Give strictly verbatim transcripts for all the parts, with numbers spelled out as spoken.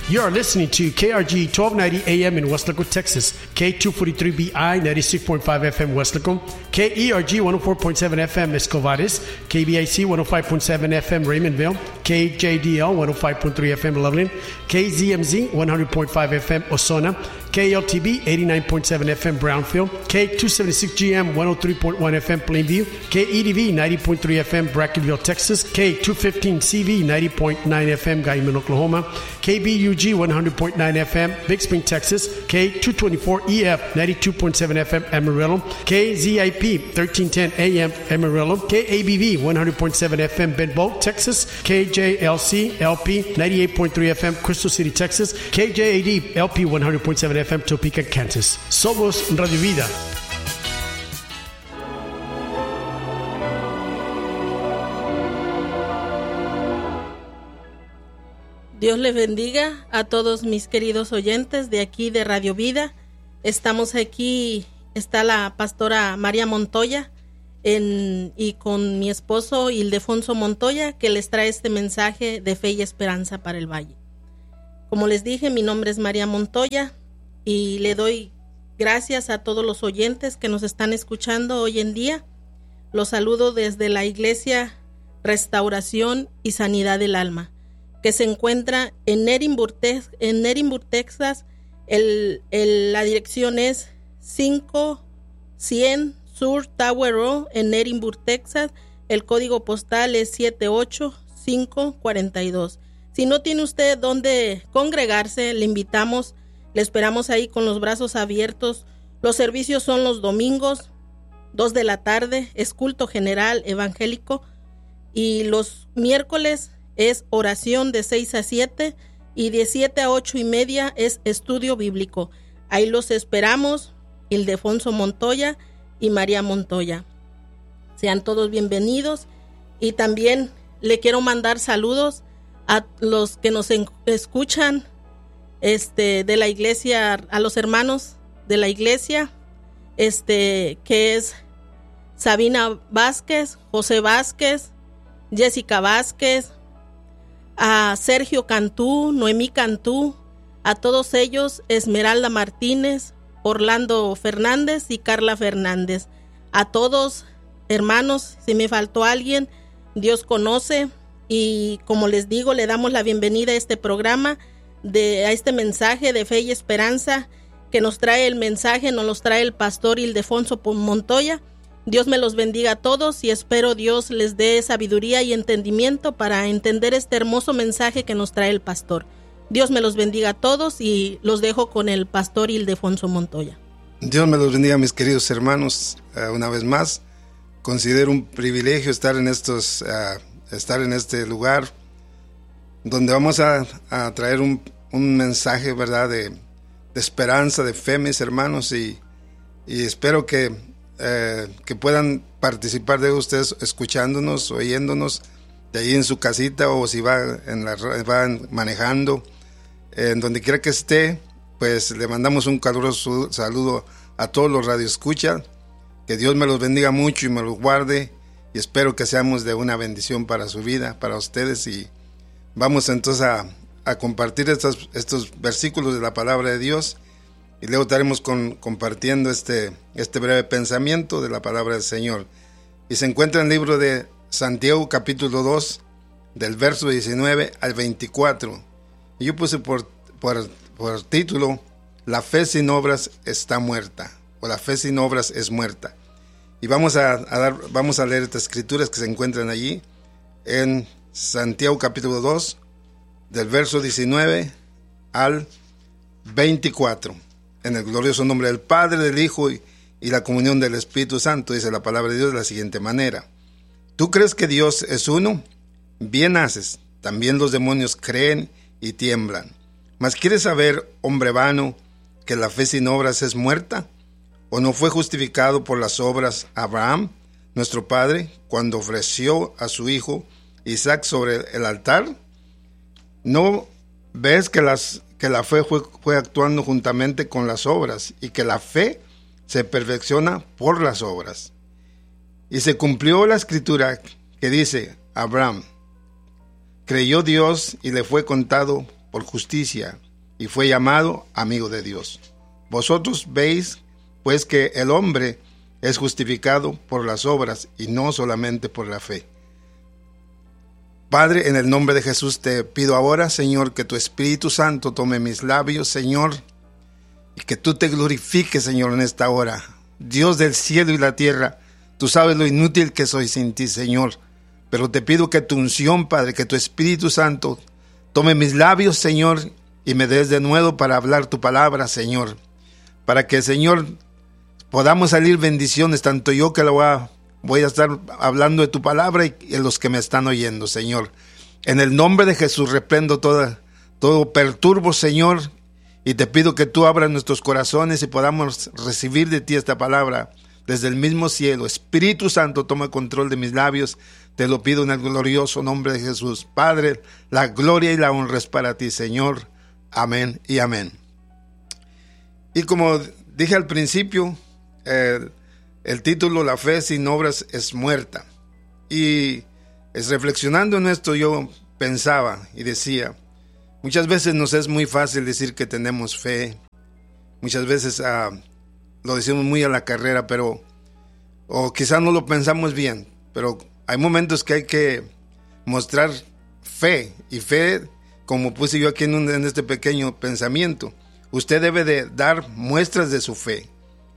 You are listening to K R G twelve ninety A M in Weslaco, Texas, K two forty-three B I ninety-six point five F M Weslaco, K E R G one oh four point seven F M Escovares, K B I C one oh five point seven F M Raymondville, K J D L one oh five point three F M Loveland, K Z M Z one hundred point five F M Ozona, K L T B eighty-nine point seven F M Brownfield, K two seventy-six G M one oh three point one F M Plainview, K E D V ninety point three F M Brackenville, Texas, K two fifteen C V ninety point nine F M Guyman, Oklahoma, K B U G one hundred point nine F M Big Spring, Texas, K two twenty-four E F ninety-two point seven F M Amarillo, K Z I P thirteen ten A M Amarillo, K A B V one hundred point seven F M Benbow, Texas, K J L C L P ninety-eight point three F M Crystal City, Texas, K J A D L P one hundred point seven F M Topeka, Kansas. Somos Radio Vida. Dios les bendiga a todos mis queridos oyentes de aquí de Radio Vida. Estamos aquí, está la pastora María Montoya en, y con mi esposo Ildefonso Montoya, que les trae este mensaje de fe y esperanza para el Valle. Como les dije, mi nombre es María Montoya y le doy gracias a todos los oyentes que nos están escuchando hoy en día. Los saludo desde la Iglesia Restauración y Sanidad del Alma, que se encuentra en Edinburgh, en Edinburgh, Texas. El, el, la dirección es cinco cien Sur Tower Road en Edinburgh, Texas. El código postal es siete ocho cinco cuatro dos. Si no tiene usted dónde congregarse, le invitamos, le esperamos ahí con los brazos abiertos. Los servicios son los domingos, dos de la tarde, es culto general evangélico, y los miércoles es oración de seis a siete y de siete a ocho y media es estudio bíblico. Ahí los esperamos, Ildefonso Montoya y María Montoya. Sean todos bienvenidos, y también le quiero mandar saludos a los que nos en- escuchan este, de la iglesia, a los hermanos de la iglesia, este, que es Sabina Vázquez, José Vázquez, Jessica Vázquez, a Sergio Cantú, Noemí Cantú, a todos ellos, Esmeralda Martínez, Orlando Fernández y Carla Fernández. A todos, hermanos, si me faltó alguien, Dios conoce, y como les digo, le damos la bienvenida a este programa, de, a este mensaje de fe y esperanza que nos trae el mensaje, nos los trae el pastor Ildefonso Montoya. Dios me los bendiga a todos y espero Dios les dé sabiduría y entendimiento para entender este hermoso mensaje que nos trae el pastor. Dios me los bendiga a todos y los dejo con el pastor Ildefonso Montoya. Dios me los bendiga, mis queridos hermanos. Uh, una vez más, considero un privilegio estar en estos, uh, estar en este lugar donde vamos a, a traer un, un mensaje, ¿verdad?, de, de esperanza, de fe, mis hermanos, y, y espero que Eh, que puedan participar de ustedes escuchándonos, oyéndonos de ahí en su casita, o si va, en la, va manejando, eh, en donde quiera que esté, pues le mandamos un caluroso saludo a todos los radioescuchas. Que Dios me los bendiga mucho y me los guarde, y espero que seamos de una bendición para su vida, para ustedes. Y vamos entonces a, a compartir estos, estos versículos de la palabra de Dios. Y luego estaremos con, compartiendo este, este breve pensamiento de la palabra del Señor. Y se encuentra en el libro de Santiago, capítulo dos, del verso diecinueve al veinticuatro. Y yo puse por, por, por título, La fe sin obras está muerta, o la fe sin obras es muerta. Y vamos a, a, dar, vamos a leer estas escrituras que se encuentran allí, en Santiago, capítulo dos, del verso diecinueve al veinticuatro. En el glorioso nombre del Padre, del Hijo y, y la comunión del Espíritu Santo, dice la palabra de Dios de la siguiente manera. ¿Tú crees que Dios es uno? Bien haces. También los demonios creen y tiemblan. ¿Mas quieres saber, hombre vano, que la fe sin obras es muerta? ¿O no fue justificado por las obras Abraham, nuestro padre, cuando ofreció a su hijo Isaac sobre el altar? ¿No ves que las que la fe fue, fue actuando juntamente con las obras, y que la fe se perfecciona por las obras? Y se cumplió la escritura que dice, Abraham creyó Dios y le fue contado por justicia y fue llamado amigo de Dios. Vosotros veis pues que el hombre es justificado por las obras y no solamente por la fe. Padre, en el nombre de Jesús te pido ahora, Señor, que tu Espíritu Santo tome mis labios, Señor, y que tú te glorifiques, Señor, en esta hora. Dios del cielo y la tierra, tú sabes lo inútil que soy sin ti, Señor, pero te pido que tu unción, Padre, que tu Espíritu Santo tome mis labios, Señor, y me des de nuevo para hablar tu palabra, Señor, para que, Señor, podamos salir bendiciones, tanto yo que lo voy a, voy a estar hablando de tu palabra y, y los que me están oyendo, Señor. En el nombre de Jesús reprendo toda, todo perturbo, Señor, y te pido que tú abras nuestros corazones y podamos recibir de ti esta palabra desde el mismo cielo. Espíritu Santo, toma control de mis labios, te lo pido en el glorioso nombre de Jesús. Padre, la gloria y la honra es para ti, Señor. Amén y amén. Y como dije al principio, eh, el título, La fe sin obras es muerta. Y es reflexionando en esto yo pensaba y decía, muchas veces nos es muy fácil decir que tenemos fe. Muchas veces uh, lo decimos muy a la carrera, pero o quizás no lo pensamos bien, pero hay momentos que hay que mostrar fe, y fe, como puse yo aquí en, un, en este pequeño pensamiento, usted debe de dar muestras de su fe.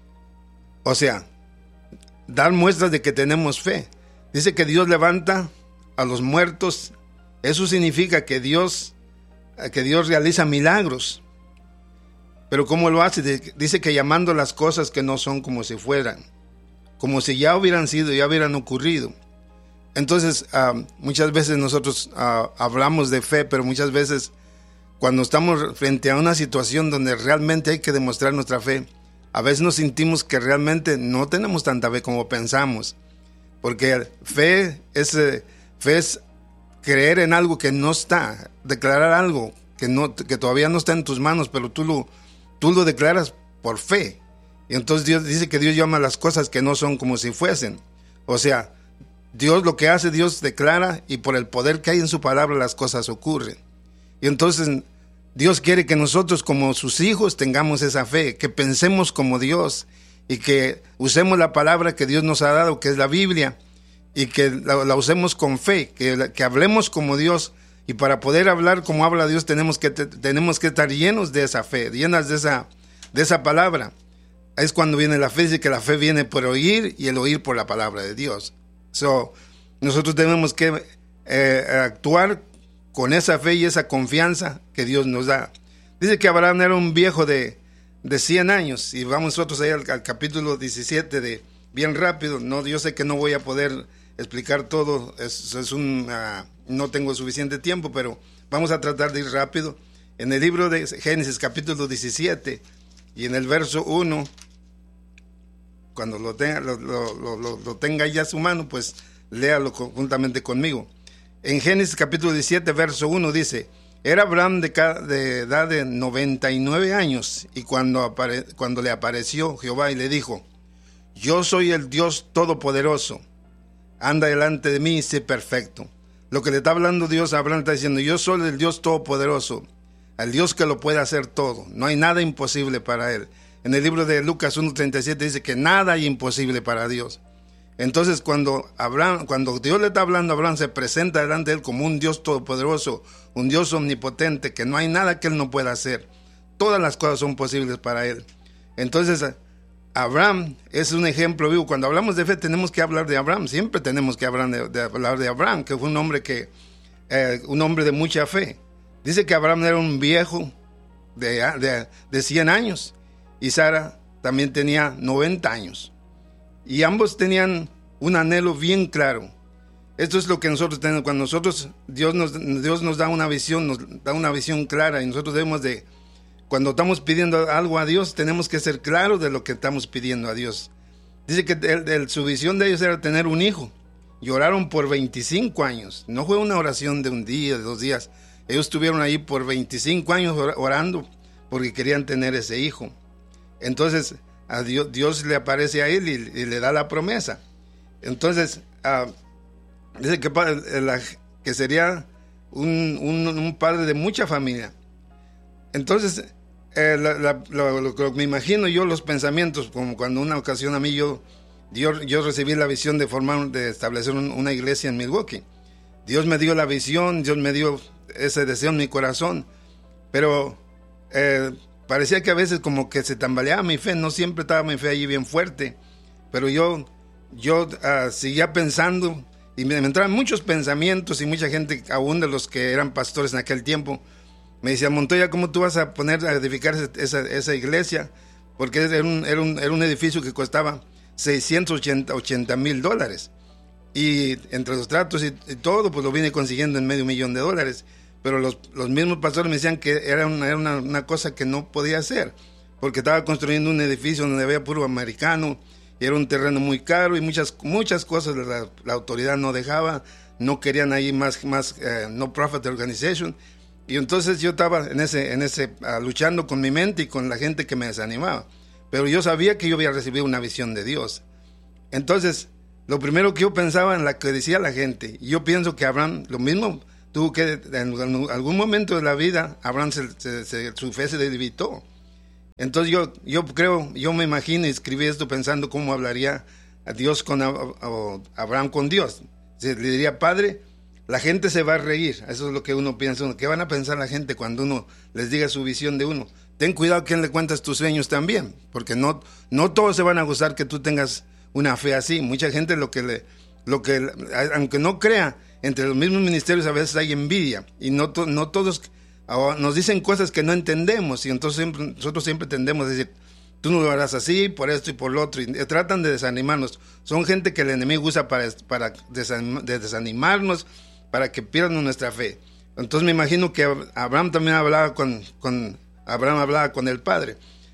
O sea, dar muestras de que tenemos fe. Dice que Dios levanta a los muertos. Eso significa que Dios, que Dios realiza milagros. Pero ¿cómo lo hace? Dice que llamando las cosas que no son como si fueran, como si ya hubieran sido, ya hubieran ocurrido. Entonces, uh, muchas veces nosotros uh, hablamos de fe, pero muchas veces cuando estamos frente a una situación donde realmente hay que demostrar nuestra fe, a veces nos sentimos que realmente no tenemos tanta fe como pensamos. Porque fe es, eh, fe es creer en algo que no está, declarar algo que, no, que todavía no está en tus manos, pero tú lo, tú lo declaras por fe. Y entonces Dios dice que Dios llama las cosas que no son como si fuesen. O sea, Dios lo que hace, Dios declara, y por el poder que hay en su palabra las cosas ocurren. Y entonces Dios quiere que nosotros como sus hijos tengamos esa fe, que pensemos como Dios y que usemos la palabra que Dios nos ha dado, que es la Biblia, y que la, la usemos con fe, que, que hablemos como Dios. Y para poder hablar como habla Dios tenemos que, te, tenemos que estar llenos de esa fe, llenas de esa, de esa palabra. Es cuando viene la fe, dice que la fe viene por oír y el oír por la palabra de Dios. So, nosotros tenemos que eh, actuar con esa fe y esa confianza que Dios nos da. Dice que Abraham era un viejo de, de cien años, y vamos nosotros ahí al, al capítulo diecisiete, de bien rápido. No, yo sé que no voy a poder explicar todo, es, es un, uh, no tengo suficiente tiempo, pero vamos a tratar de ir rápido. En el libro de Génesis capítulo diecisiete y en el verso uno, cuando lo tenga, lo, lo, lo, lo tenga ya a su mano, pues léalo juntamente conmigo. En Génesis capítulo diecisiete, verso uno dice: era Abraham de, de edad de noventa y nueve años, y cuando, apare, cuando le apareció Jehová y le dijo: yo soy el Dios Todopoderoso, anda delante de mí y sé perfecto. Lo que le está hablando Dios a Abraham, está diciendo: yo soy el Dios Todopoderoso, el Dios que lo puede hacer todo, no hay nada imposible para él. En el libro de Lucas uno treinta y siete dice que nada hay imposible para Dios. Entonces cuando Abraham, cuando Dios le está hablando a Abraham, se presenta delante de él como un Dios todopoderoso, un Dios omnipotente, que no hay nada que él no pueda hacer. Todas las cosas son posibles para él. Entonces Abraham es un ejemplo vivo. Cuando hablamos de fe tenemos que hablar de Abraham, siempre tenemos que hablar de, de, hablar de Abraham, que fue un hombre que eh, un hombre de mucha fe. Dice que Abraham era un viejo de, de, de cien años, y Sara también tenía noventa años. Y ambos tenían un anhelo bien claro. Esto es lo que nosotros tenemos. Cuando nosotros, Dios nos, Dios nos da una visión, nos da una visión clara, y nosotros debemos de, cuando estamos pidiendo algo a Dios, tenemos que ser claros de lo que estamos pidiendo a Dios. Dice que el, el, su visión de ellos era tener un hijo. Y oraron por veinticinco años. No fue una oración de un día, de dos días. Ellos estuvieron ahí por veinticinco años orando porque querían tener ese hijo. Entonces a Dios, Dios le aparece a él y, y le da la promesa. Entonces uh, dice que, que sería un, un, un padre de mucha familia. entonces, eh, la, la, lo, lo, lo, me imagino yo los pensamientos, como cuando una ocasión a mí yo, yo, yo recibí la visión de formar, de establecer un, una iglesia en Milwaukee. Dios me dio la visión, Dios me dio ese deseo en mi corazón, pero eh, parecía que a veces como que se tambaleaba mi fe, no siempre estaba mi fe allí bien fuerte, pero yo, yo uh, seguía pensando, y me, me entraban muchos pensamientos, y mucha gente, aún de los que eran pastores en aquel tiempo, me decía: Montoya, ¿cómo tú vas a poner a edificar esa, esa iglesia? Porque era un, era, un, era un edificio que costaba seiscientos ochenta mil dólares. Y entre los tratos y, y todo, pues lo vine consiguiendo en medio millón de dólares. Pero los, los mismos pastores me decían que era, una, era una, una cosa que no podía hacer, porque estaba construyendo un edificio donde había puro americano, y era un terreno muy caro, y muchas, muchas cosas la, la autoridad no dejaba, no querían ahí más, más uh, no profit organization. Y entonces yo estaba en ese, en ese uh, luchando con mi mente y con la gente que me desanimaba. Pero yo sabía que yo había recibido una visión de Dios. Entonces, lo primero que yo pensaba en la que decía la gente, y yo pienso que Abraham, lo mismo, tuvo que, en algún momento de la vida, Abraham, se, se, se, su fe se debilitó. Entonces yo, yo creo, yo me imagino y escribí esto pensando cómo hablaría a Dios con a, a Abraham con Dios. Se le diría: Padre, la gente se va a reír. Eso es lo que uno piensa. ¿Qué van a pensar la gente cuando uno les diga su visión de uno? Ten cuidado a quién le cuentas tus sueños también, porque no, no todos se van a gustar que tú tengas una fe así. Mucha gente lo que le, lo que, aunque no crea, entre los mismos ministerios a veces hay envidia, y no, to, no todos nos dicen cosas que no entendemos, y entonces siempre, nosotros siempre tendemos a decir: tú no lo harás así, por esto y por lo otro, y tratan de desanimarnos. Son gente que el enemigo usa para, para desanima, de desanimarnos, para que pierdan nuestra fe. Entonces me imagino que Abraham también hablaba con, con Abraham hablaba con el Padre,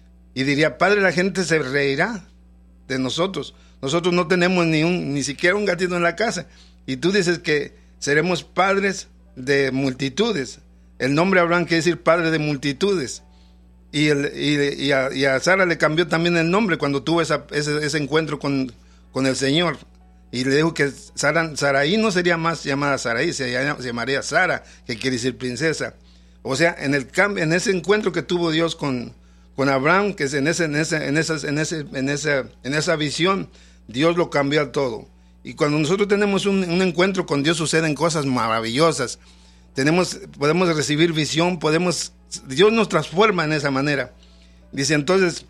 y diría: Padre, la gente se reirá de nosotros. Nosotros no tenemos ni un, ni siquiera un gatito en la casa, y tú dices que seremos padres de multitudes. El nombre Abraham quiere decir padre de multitudes. Y, el, y, y, a, y a Sara le cambió también el nombre cuando tuvo esa, ese, ese encuentro con, con el Señor. Y le dijo que Sara, Saraí no sería más llamada Saraí, se, llama, se llamaría Sara, que quiere decir princesa. O sea, en el en ese encuentro que tuvo Dios con, con Abraham, que es en ese, en ese, en esas, en ese, en esa, en esa visión, Dios lo cambió a todo. Y cuando nosotros tenemos un, un encuentro con Dios, suceden cosas maravillosas. Tenemos, podemos recibir visión, podemos, Dios nos transforma en esa manera. Dice entonces,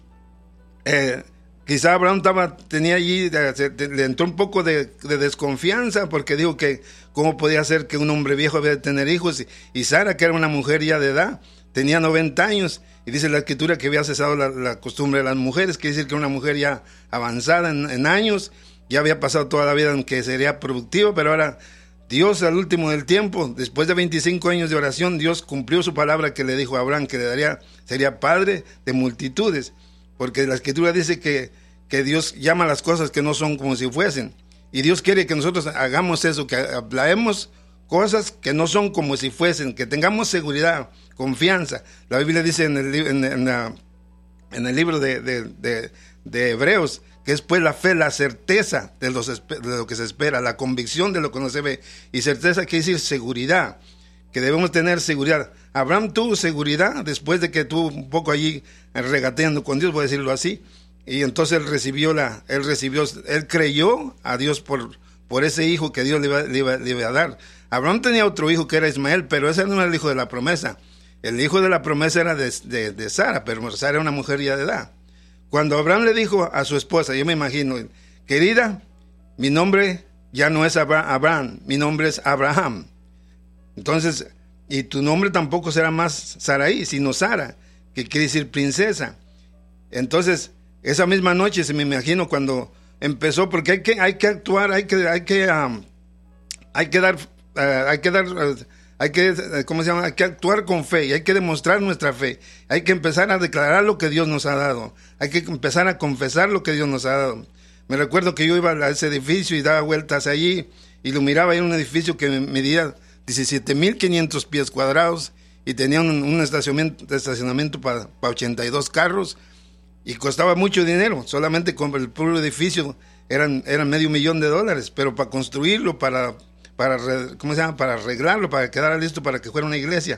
eh, quizá Abraham estaba, tenía allí, le entró un poco de, de desconfianza, porque dijo que cómo podía ser que un hombre viejo había de tener hijos, y, y Sara, que era una mujer ya de edad, tenía noventa años, y dice la escritura que había cesado la, la costumbre de las mujeres, quiere decir que una mujer ya avanzada en, en años, ya había pasado toda la vida en que sería productiva, pero ahora Dios, al último del tiempo, después de veinticinco años de oración, Dios cumplió su palabra que le dijo a Abraham, que le daría, sería padre de multitudes, porque la escritura dice que, que Dios llama las cosas que no son como si fuesen, y Dios quiere que nosotros hagamos eso, que hablemos cosas que no son como si fuesen, que tengamos seguridad, confianza. La Biblia dice en el, en, en la, en el libro de, de, de, de Hebreos, que es pues la fe, la certeza de, los, de lo que se espera, la convicción de lo que no se ve, y certeza quiere decir seguridad, que debemos tener seguridad. Abraham tuvo seguridad después de que estuvo un poco allí regateando con Dios, voy a decirlo así, y entonces él recibió, la, él recibió, él creyó a Dios por, por ese hijo que Dios le iba, le, iba, le iba a dar. Abraham tenía otro hijo que era Ismael, pero ese no era el hijo de la promesa. El hijo de la promesa era de, de, de Sara, pero Sara era una mujer ya de edad. Cuando Abraham le dijo a su esposa, yo me imagino, querida, mi nombre ya no es Abraham, mi nombre es Abraham. Entonces, y tu nombre tampoco será más Saraí, sino Sara, que quiere decir princesa. Entonces, esa misma noche, se me imagino cuando empezó, porque hay que, hay que actuar, hay que, hay que, um, hay que dar, uh, hay que dar... Uh, Hay que, ¿cómo se llama? Hay que actuar con fe y hay que demostrar nuestra fe. Hay que empezar a declarar lo que Dios nos ha dado. Hay que empezar a confesar lo que Dios nos ha dado. Me recuerdo que yo iba a ese edificio y daba vueltas allí y lo miraba en un edificio que medía diecisiete mil quinientos pies cuadrados y tenía un, un estacionamiento, estacionamiento para, para ochenta y dos carros y costaba mucho dinero. Solamente con el puro edificio eran, eran medio millón de dólares, pero para construirlo, para... para, ¿cómo se llama? Para arreglarlo, para que quedara listo para que fuera una iglesia,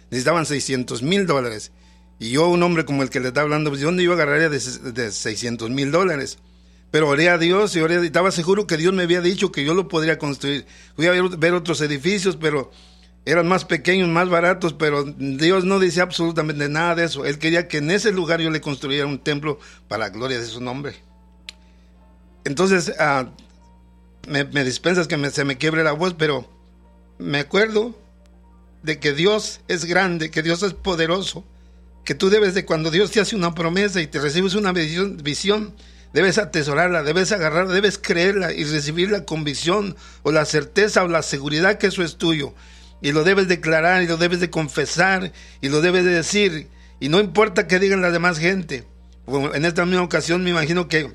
necesitaban seiscientos mil dólares. Y yo, un hombre como el que le está hablando, pues, ¿dónde yo agarraría de, de seiscientos mil dólares? Pero oré a Dios y oré, y estaba seguro que Dios me había dicho que yo lo podría construir. Fui a ver, ver otros edificios, pero eran más pequeños, más baratos, pero Dios no decía absolutamente nada de eso. Él quería que en ese lugar yo le construyera un templo para la gloria de su nombre. Entonces, uh, me, me dispensas que me, se me quiebre la voz, pero me acuerdo de que Dios es grande, que Dios es poderoso, que tú debes de, cuando Dios te hace una promesa y te recibes una visión, visión debes atesorarla, debes agarrarla, debes creerla y recibir la convicción o la certeza o la seguridad que eso es tuyo. Y lo debes declarar y lo debes de confesar y lo debes de decir. Y no importa qué digan la demás gente. En esta misma ocasión me imagino que,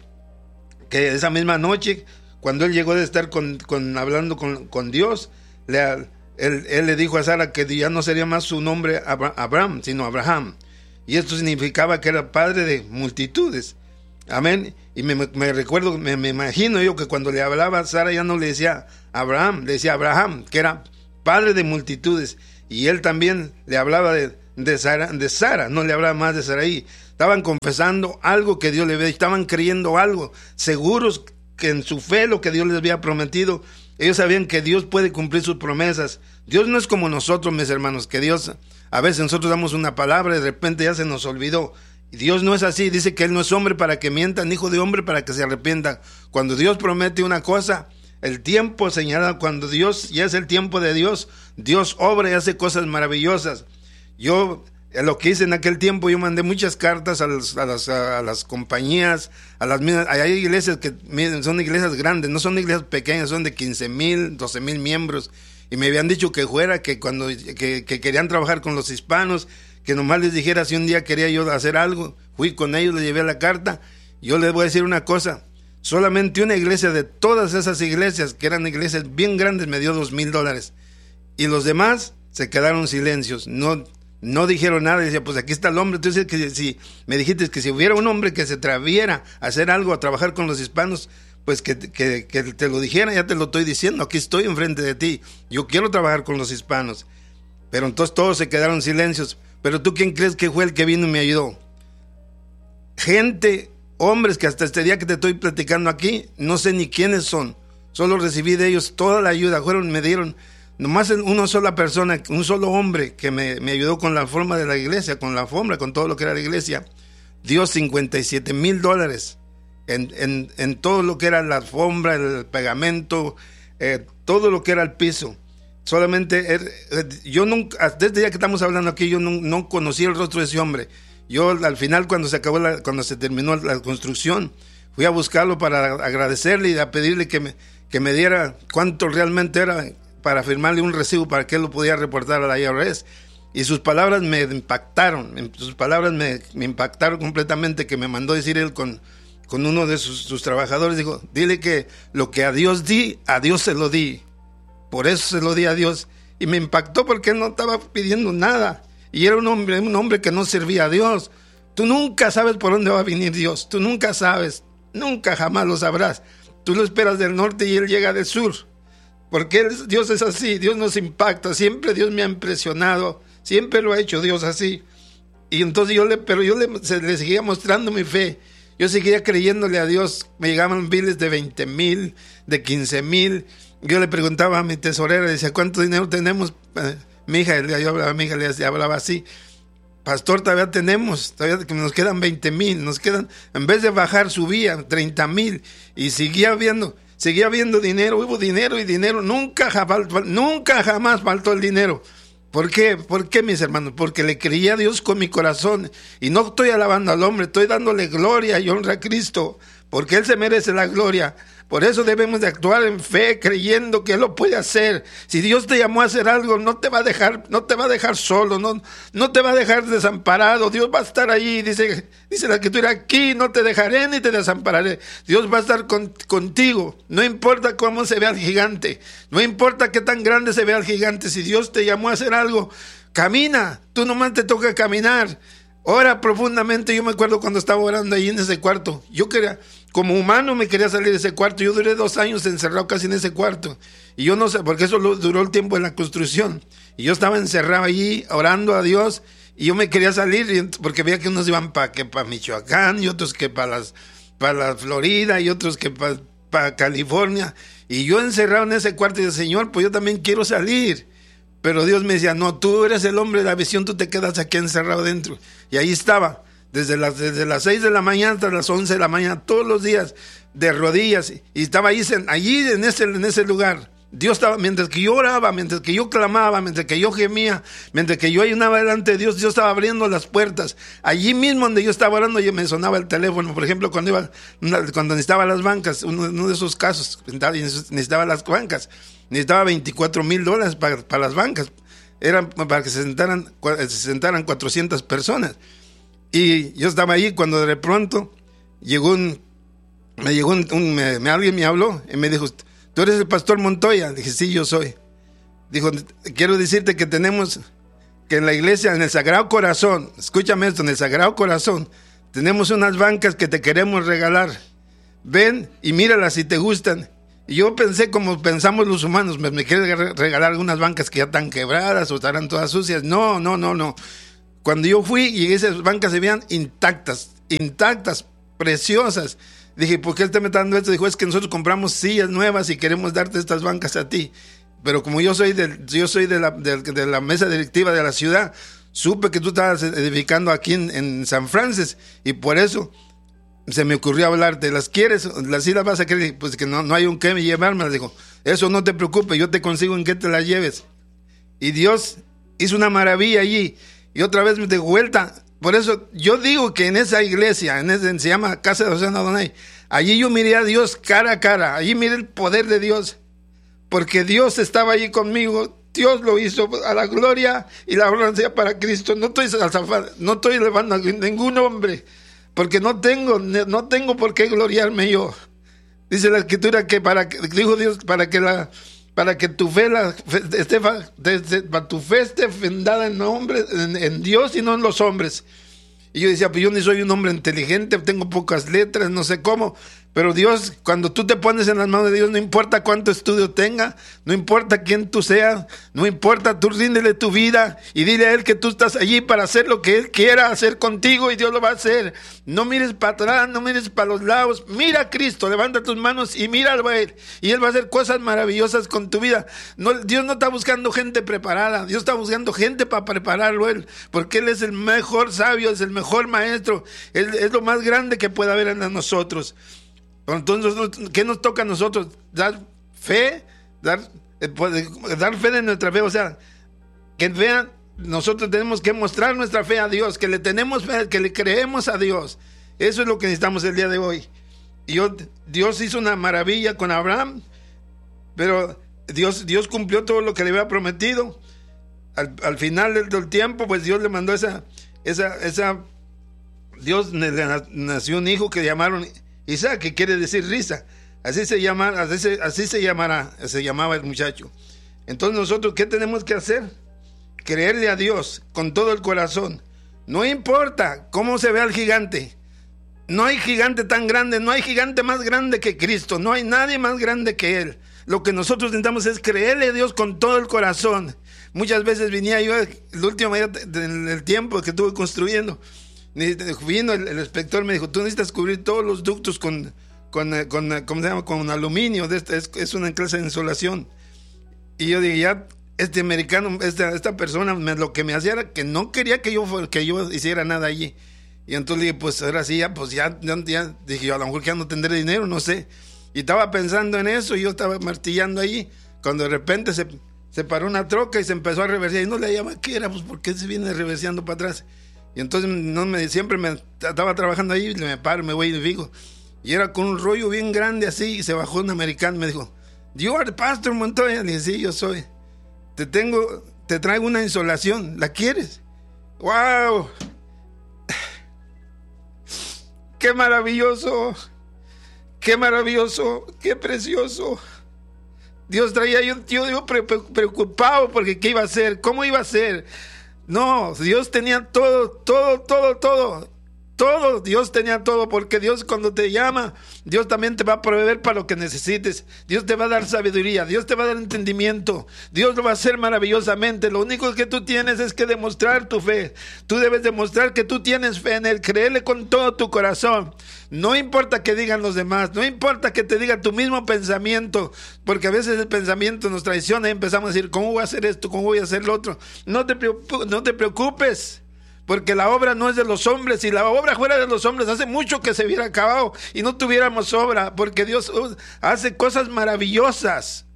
que esa misma noche, cuando él llegó de estar con, con, hablando con, con Dios, le, él, él le dijo a Sara que ya no sería más su nombre Abraham, sino Abraham. Y esto significaba que era padre de multitudes. Amén. Y me, me recuerdo, me, me imagino yo que cuando le hablaba a Sara ya no le decía Abraham, le decía Abraham, que era padre de multitudes. Y él también le hablaba de, de, Sara, de Sara, no le hablaba más de Saraí. Estaban confesando algo que Dios le había, estaban creyendo algo, seguros que en su fe lo que Dios les había prometido. Ellos sabían que Dios puede cumplir sus promesas. Dios no es como nosotros, mis hermanos, que Dios, a veces nosotros damos una palabra y de repente ya se nos olvidó. Dios no es así, dice que Él no es hombre para que mienta, ni hijo de hombre para que se arrepienta. Cuando Dios promete una cosa, el tiempo señalado, cuando Dios, ya es el tiempo de Dios, Dios obra y hace cosas maravillosas. Yo, lo que hice en aquel tiempo, yo mandé muchas cartas a, los, a, las, a las compañías, a las mismas, hay iglesias que son iglesias grandes, no son iglesias pequeñas, son de quince mil, doce mil miembros, y me habían dicho que fuera, que cuando que, que querían trabajar con los hispanos, que nomás les dijera si un día quería yo hacer algo. Fui con ellos, les llevé la carta. Yo les voy a decir una cosa, solamente una iglesia de todas esas iglesias, que eran iglesias bien grandes, me dio dos mil dólares. Y los demás se quedaron silencios, no, no dijeron nada. Y decía, pues aquí está el hombre. Entonces, que si me dijiste que si hubiera un hombre que se atreviera a hacer algo, a trabajar con los hispanos, pues que, que, que te lo dijera, ya te lo estoy diciendo, aquí estoy enfrente de ti, yo quiero trabajar con los hispanos. Pero entonces todos se quedaron silencios. Pero tú, ¿quién crees que fue el que vino y me ayudó? Gente, hombres que hasta este día que te estoy platicando aquí, no sé ni quiénes son. Solo recibí de ellos toda la ayuda. Fueron, me dieron, nomás una sola persona, un solo hombre que me, me ayudó con la forma de la iglesia, con la alfombra, con todo lo que era la iglesia. Dio cincuenta y siete mil dólares en, en, en todo lo que era la alfombra, el pegamento, eh, todo lo que era el piso. Solamente, yo nunca, desde el día que estamos hablando aquí, yo no, no conocí el rostro de ese hombre. Yo al final, cuando se acabó, la, cuando se terminó la construcción, fui a buscarlo para agradecerle y a pedirle que me, que me diera cuánto realmente era para firmarle un recibo para que él lo pudiera reportar a la I R S. Y sus palabras me impactaron, sus palabras me, me impactaron completamente, que me mandó decir él con, con uno de sus, sus trabajadores, dijo, dile que lo que a Dios di, a Dios se lo di. Por eso se lo di a Dios. Y me impactó porque él no estaba pidiendo nada. Y era un hombre, un hombre que no servía a Dios. Tú nunca sabes por dónde va a venir Dios. Tú nunca sabes. Nunca jamás lo sabrás. Tú lo esperas del norte y Él llega del sur. Porque él, Dios es así. Dios nos impacta. Siempre Dios me ha impresionado. Siempre lo ha hecho Dios así. Y entonces yo le, pero yo le, se, le seguía mostrando mi fe. Yo seguía creyéndole a Dios. Me llegaban biles de veinte mil, de quince mil. Yo le preguntaba a mi tesorera, decía, ¿cuánto dinero tenemos? Eh, mi hija, yo hablaba a mi hija, le hablaba así, pastor, todavía tenemos, todavía nos quedan veinte mil, nos quedan, en vez de bajar, subía treinta mil, y seguía viendo, seguía viendo dinero, hubo dinero y dinero, nunca, nunca jamás faltó el dinero. ¿Por qué? ¿Por qué, mis hermanos? Porque le creía a Dios con mi corazón, y no estoy alabando al hombre, estoy dándole gloria y honra a Cristo, porque Él se merece la gloria. Por eso debemos de actuar en fe, creyendo que Él lo puede hacer. Si Dios te llamó a hacer algo, no te va a dejar, no te va a dejar solo, no, no te va a dejar desamparado. Dios va a estar ahí, dice, dice la Escritura, aquí no te dejaré ni te desampararé. Dios va a estar con, contigo. No importa cómo se vea el gigante, no importa qué tan grande se vea el gigante. Si Dios te llamó a hacer algo, camina. Tú nomás te toca caminar. Ora profundamente. Yo me acuerdo cuando estaba orando ahí en ese cuarto. Yo quería, como humano me quería salir de ese cuarto. Yo duré dos años encerrado casi en ese cuarto. Y yo no sé, porque eso duró el tiempo en la construcción. Y yo estaba encerrado allí orando a Dios y yo me quería salir porque veía que unos iban para que para Michoacán y otros que para las para la Florida y otros que para pa California. Y yo encerrado en ese cuarto y decía, Señor, pues yo también quiero salir. Pero Dios me decía, no, tú eres el hombre de la visión, tú te quedas aquí encerrado dentro. Y ahí estaba, desde las, desde las seis de la mañana hasta las once de la mañana, todos los días, de rodillas. Y estaba ahí, allí en ese, en ese lugar. Dios estaba, mientras que yo oraba, mientras que yo clamaba, mientras que yo gemía, mientras que yo ayunaba delante de Dios, Dios estaba abriendo las puertas. Allí mismo donde yo estaba orando, yo me sonaba el teléfono. Por ejemplo, cuando iba, cuando necesitaba las bancas, uno, uno de esos casos, necesitaba las bancas, necesitaba veinticuatro mil dólares para, para las bancas. Eran para que se sentaran, se sentaran cuatrocientas personas. Y yo estaba ahí cuando de pronto llegó un, me llegó un, un me, me, alguien me habló y me dijo, ¿tú eres el pastor Montoya? Dije, sí, yo soy. Dijo, quiero decirte que tenemos, que en la iglesia, en el Sagrado Corazón, escúchame esto, en el Sagrado Corazón, tenemos unas bancas que te queremos regalar. Ven y míralas si te gustan. Y yo pensé como pensamos los humanos, me, me quieren regalar algunas bancas que ya están quebradas o estarán todas sucias. No, no, no, no. Cuando yo fui y esas bancas se veían intactas, intactas, preciosas. Dije, ¿por qué él está me está dando esto? Dijo, es que nosotros compramos sillas nuevas y queremos darte estas bancas a ti. Pero como yo soy de, yo soy de la, de, de la mesa directiva de la ciudad, supe que tú estabas edificando aquí en, en San Francisco y por eso se me ocurrió hablarte. ¿Las quieres? ¿Las sí las vas a querer? Pues que no, no hay un qué llevármelas. Dijo, eso no te preocupes, yo te consigo en qué te las lleves. Y Dios hizo una maravilla allí. Y otra vez de vuelta. Por eso yo digo que en esa iglesia, en ese, se llama Casa de Osana Adonai, allí yo miré a Dios cara a cara, allí miré el poder de Dios, porque Dios estaba allí conmigo, Dios lo hizo a la gloria y la honra sea para Cristo. No estoy no estoy elevando a ningún hombre, porque no tengo, no tengo por qué gloriarme yo. Dice la Escritura que para que, dijo Dios, para que la para que tu fe, la, esté, para tu fe esté fundada en, hombre, en, en Dios y no en los hombres. Y yo decía, pues yo ni soy un hombre inteligente, tengo pocas letras, no sé cómo. Pero Dios, cuando tú te pones en las manos de Dios, no importa cuánto estudio tenga, no importa quién tú seas, no importa, tú ríndele tu vida y dile a Él que tú estás allí para hacer lo que Él quiera hacer contigo y Dios lo va a hacer. No mires para atrás, no mires para los lados, mira a Cristo, levanta tus manos y míralo a Él. Y Él va a hacer cosas maravillosas con tu vida. No, Dios no está buscando gente preparada, Dios está buscando gente para prepararlo a Él, porque Él es el mejor sabio, es el mejor maestro, Él es lo más grande que puede haber en nosotros. Entonces, ¿qué nos toca a nosotros? Dar fe, dar, dar fe de nuestra fe, o sea, que vean, nosotros tenemos que mostrar nuestra fe a Dios, que le tenemos fe, que le creemos a Dios. Eso es lo que necesitamos el día de hoy. Y yo, Dios hizo una maravilla con Abraham, pero Dios, Dios cumplió todo lo que le había prometido. Al, al final del, del tiempo, pues Dios le mandó esa, esa, esa, Dios le nació un hijo que llamaron Isaac, que quiere decir risa. Así se llama, así se, así se llamará, se llamaba el muchacho. Entonces nosotros, ¿qué tenemos que hacer? Creerle a Dios con todo el corazón. No importa cómo se vea el gigante. No hay gigante tan grande, no hay gigante más grande que Cristo. No hay nadie más grande que Él. Lo que nosotros intentamos es creerle a Dios con todo el corazón. Muchas veces venía yo, el último día del tiempo que estuve construyendo, vino el, el inspector, me dijo, tú necesitas cubrir todos los ductos con, con, con, ¿cómo se llama? Con aluminio, de este, es, es una clase de insolación. Y yo dije, ya, este americano, esta, esta persona, me, lo que me hacía era que no quería que yo, que yo hiciera nada allí. Y entonces le dije, pues ahora sí, ya, pues ya, ya, ya, dije yo, a lo mejor ya no tendré dinero, no sé. Y estaba pensando en eso, y yo estaba martillando allí, cuando de repente se, se paró una troca y se empezó a reversear, y no le llamaba, ¿qué era? Pues, ¿por qué se viene reverseando para atrás? Y entonces no me, siempre me estaba trabajando ahí, me paro, me voy y le digo. Y era con un rollo bien grande así, y se bajó un americano y me dijo, ¿You are the pastor Montoya? Le dije, sí, yo soy. Te tengo, te traigo una insolación, ¿la quieres? ¡Wow! ¡Qué maravilloso! ¡Qué maravilloso! ¡Qué precioso! Dios traía, yo, yo digo preocupado porque ¿qué iba a hacer? ¿Cómo iba a ser? No, Dios tenía todo, todo, todo, todo. todo, Dios tenía todo, porque Dios cuando te llama, Dios también te va a proveer para lo que necesites. Dios te va a dar sabiduría, Dios te va a dar entendimiento, Dios lo va a hacer maravillosamente. Lo único que tú tienes es que demostrar tu fe. Tú debes demostrar que tú tienes fe en Él, creerle con todo tu corazón. No importa que digan los demás, no importa que te diga tu mismo pensamiento, porque a veces el pensamiento nos traiciona y empezamos a decir, ¿cómo voy a hacer esto? ¿Cómo voy a hacer lo otro? No te, no te preocupes, porque la obra no es de los hombres. Si la obra fuera de los hombres, hace mucho que se hubiera acabado y no tuviéramos obra, porque Dios hace cosas maravillosas.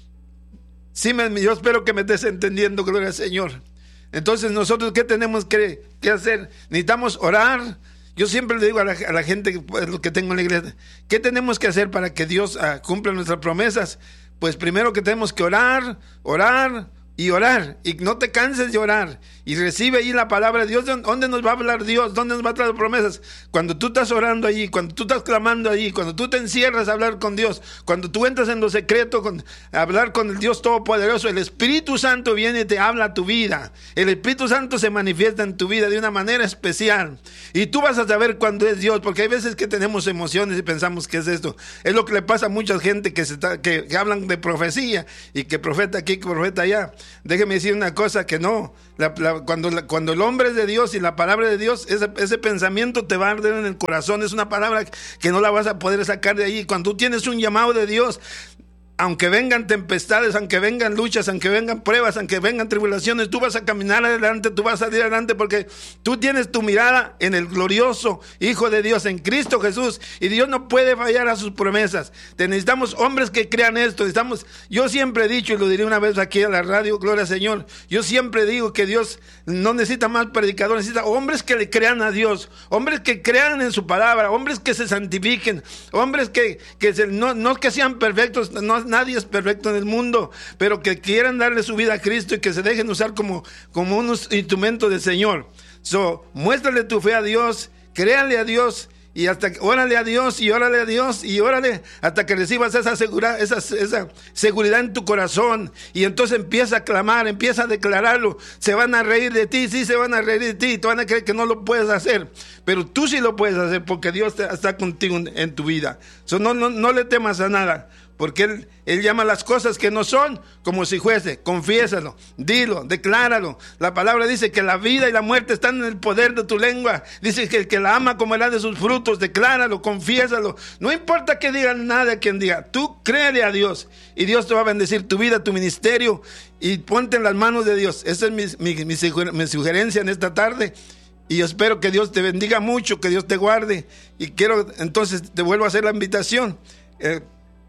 Sí, me, yo espero que me estés entendiendo, gloria al Señor. Entonces, nosotros, ¿qué tenemos que, que hacer? Necesitamos orar. Yo siempre le digo a la, a la gente, pues, lo que tengo en la iglesia, ¿qué tenemos que hacer para que Dios uh, cumpla nuestras promesas? Pues primero que tenemos que orar, orar y orar, y no te canses de orar, y recibe ahí la palabra de Dios. ¿Dónde nos va a hablar Dios? ¿Dónde nos va a traer promesas? Cuando tú estás orando allí, cuando tú estás clamando allí, cuando tú te encierras a hablar con Dios, cuando tú entras en lo secreto con, a hablar con el Dios Todopoderoso, el Espíritu Santo viene y te habla a tu vida. El Espíritu Santo se manifiesta en tu vida de una manera especial, y tú vas a saber cuándo es Dios, porque hay veces que tenemos emociones y pensamos que es esto. Es lo que le pasa a mucha gente que, se está, que, que hablan de profecía, y que profeta aquí, que profeta allá. Déjeme decir una cosa, que no, la, la, cuando, la, cuando el hombre es de Dios y la palabra de Dios, ese, ese pensamiento te va a arder en el corazón. Es una palabra que no la vas a poder sacar de ahí. Cuando tú tienes un llamado de Dios, aunque vengan tempestades, aunque vengan luchas, aunque vengan pruebas, aunque vengan tribulaciones, tú vas a caminar adelante, tú vas a salir adelante, porque tú tienes tu mirada en el glorioso Hijo de Dios, en Cristo Jesús, y Dios no puede fallar a sus promesas. Te necesitamos hombres que crean esto. Necesitamos, yo siempre he dicho, y lo diré una vez aquí a la radio, gloria al Señor, yo siempre digo que Dios no necesita más predicadores, necesita hombres que le crean a Dios, hombres que crean en su palabra, hombres que se santifiquen, hombres que, que se, no, no que sean perfectos, no, nadie es perfecto en el mundo, pero que quieran darle su vida a Cristo y que se dejen usar como, como unos instrumentos del Señor. So, muéstrale tu fe a Dios, créanle a Dios, y hasta órale a Dios, y órale a Dios, y órale hasta que recibas esa seguridad, esa, esa seguridad en tu corazón. Y entonces empieza a clamar, empieza a declararlo. Se van a reír de ti, sí se van a reír de ti, te van a creer que no lo puedes hacer, pero tú sí lo puedes hacer, porque Dios está contigo en, en tu vida. So, no, no, no le temas a nada, porque él, él llama las cosas que no son como si fuese. Confiésalo, dilo, decláralo. La palabra dice que la vida y la muerte están en el poder de tu lengua. Dice que el que la ama comerá de sus frutos. Decláralo, confiésalo. No importa que digan nada, quien diga, tú créele a Dios, y Dios te va a bendecir tu vida, tu ministerio, y ponte en las manos de Dios. Esa es mi, mi, mi, mi sugerencia en esta tarde. Y yo espero que Dios te bendiga mucho, que Dios te guarde. Y quiero, entonces, te vuelvo a hacer la invitación. Eh,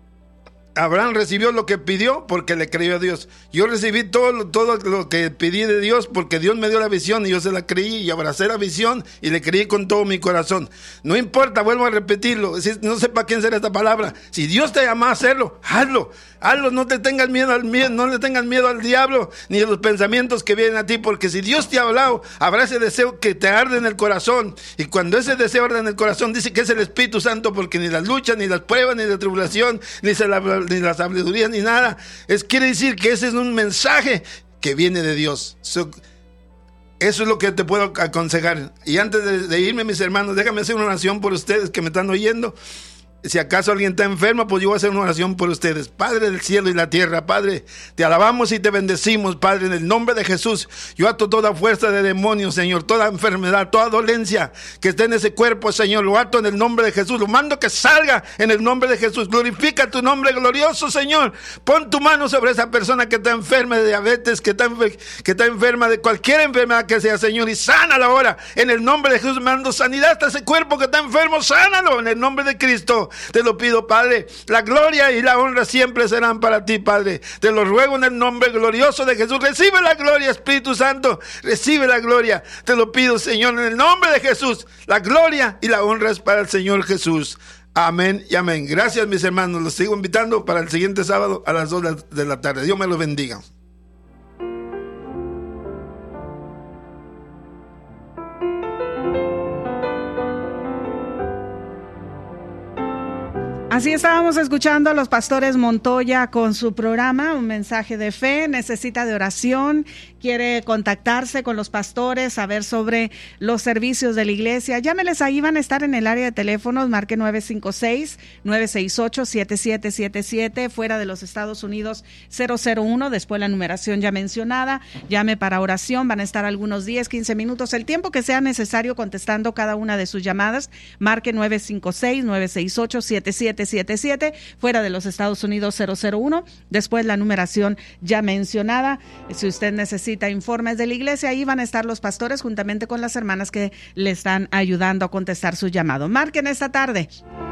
Abraham recibió lo que pidió porque le creyó a Dios. Yo recibí todo, todo lo que pedí de Dios porque Dios me dio la visión y yo se la creí y abracé la visión y le creí con todo mi corazón. No importa, vuelvo a repetirlo, no sé para quién será esta palabra. Si Dios te llama a hacerlo, hazlo. Hazlo, no te tengas miedo al miedo, no le tengas miedo al diablo ni a los pensamientos que vienen a ti, porque si Dios te ha hablado, habrá ese deseo que te arde en el corazón. Y cuando ese deseo arde en el corazón, dice que es el Espíritu Santo, porque ni las luchas, ni las pruebas, ni la tribulación, ni se la ni la sabiduría, ni nada. Es, quiere decir que ese es un mensaje que viene de Dios. So, eso es lo que te puedo aconsejar. Y antes de, de irme, mis hermanos, déjame hacer una oración por ustedes que me están oyendo. Si acaso alguien está enfermo, pues yo voy a hacer una oración por ustedes. Padre del cielo y la tierra, Padre, te alabamos y te bendecimos, Padre, en el nombre de Jesús. Yo ato toda fuerza de demonios, Señor, toda enfermedad, toda dolencia que esté en ese cuerpo, Señor, lo ato en el nombre de Jesús. Lo mando que salga en el nombre de Jesús. Glorifica tu nombre glorioso, Señor. Pon tu mano sobre esa persona que está enferma de diabetes, que está, que está enferma de cualquier enfermedad que sea, Señor, y sánala ahora. En el nombre de Jesús mando sanidad hasta ese cuerpo que está enfermo, sánalo en el nombre de Cristo. Te lo pido, Padre. La gloria y la honra siempre serán para ti, Padre. Te lo ruego en el nombre glorioso de Jesús. Recibe la gloria, Espíritu Santo. Recibe la gloria. Te lo pido, Señor, en el nombre de Jesús. La gloria y la honra es para el Señor Jesús. Amén y amén. Gracias, mis hermanos. Los sigo invitando para el siguiente sábado a las dos de la tarde. Dios me los bendiga. Así estábamos escuchando a los pastores Montoya con su programa, un mensaje de fe. Necesita de oración, quiere contactarse con los pastores, saber sobre los servicios de la iglesia. Llámeles, ahí van a estar en el área de teléfonos, marque nueve cinco seis, nueve seis ocho, siete siete siete siete, fuera de los Estados Unidos cero cero uno, después la numeración ya mencionada. Llame para oración, van a estar algunos diez, quince minutos, el tiempo que sea necesario contestando cada una de sus llamadas. Marque nueve cinco seis, nueve seis ocho, siete siete siete siete, fuera de los Estados Unidos cero cero uno, después la numeración ya mencionada. Si usted necesita informes de la iglesia, ahí van a estar los pastores juntamente con las hermanas que le están ayudando a contestar su llamado. Marquen esta tarde.